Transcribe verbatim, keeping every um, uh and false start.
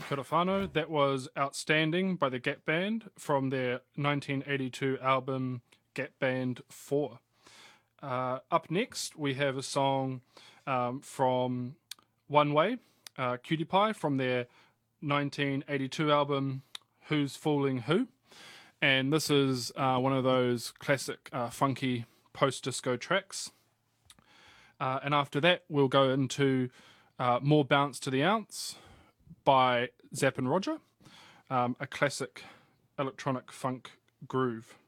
Kia ora whanau. That was Outstanding by the Gap Band from their nineteen eighty-two album Gap Band four. Uh, up next, we have a song um, from One Way, uh, Cutie Pie, from their nineteen eighty-two album Who's Fooling Who. And this is uh, one of those classic uh, funky post-disco tracks. Uh, and after that, we'll go into uh, More Bounce to the Ounce by Zapp and Roger, um, a classic electronic funk groove.